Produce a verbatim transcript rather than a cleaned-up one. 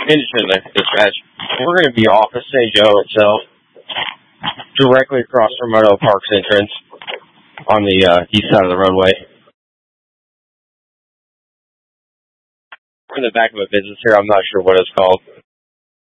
Interesting, dispatch. We're going to be off of Saint Joe itself, directly across from Moto Park's entrance on the uh, east side of the roadway. In the back of a business here, I'm not sure what it's called.